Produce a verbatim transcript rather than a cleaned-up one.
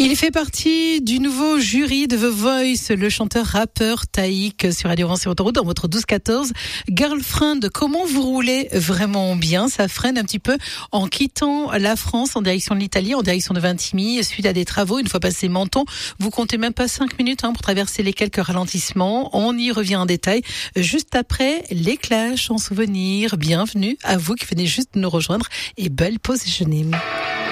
Il fait partie du nouveau jury de The Voice, le chanteur-rappeur Taïk sur Radio France et Autoroute dans votre douze quatorze. Girlfriend, comment vous roulez vraiment bien? Ça freine un petit peu en quittant la France en direction de l'Italie, en direction de Vintimille, suite à des travaux. Une fois passé Menton, vous comptez même pas cinq minutes hein, pour traverser les quelques ralentissements. On y revient en détail juste après les clashs en souvenir. Bienvenue à vous qui venez juste de nous rejoindre et belle pause déjeuner.